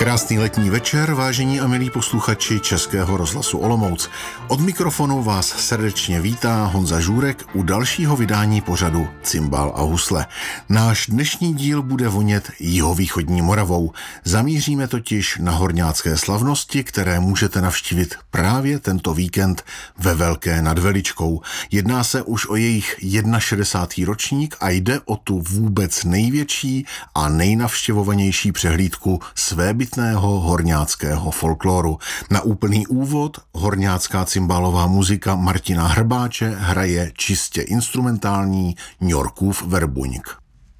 Krásný letní večer, vážení a milí posluchači Českého rozhlasu Olomouc. Od mikrofonu vás srdečně vítá Honza Žůrek u dalšího vydání pořadu Cimbál a husle. Náš dnešní díl bude vonět jihovýchodní Moravou. Zamíříme totiž na horňácké slavnosti, které můžete navštívit právě tento víkend ve Velké nad Veličkou. Jedná se už o jejich 61. ročník a jde o tu vůbec největší a nejnavštěvovanější přehlídku svébytného horňáckého folkloru. Na úplný úvod horňácká cimbálová muzika Martina Hrbáče hraje čistě instrumentální Ňorkův verbuňk.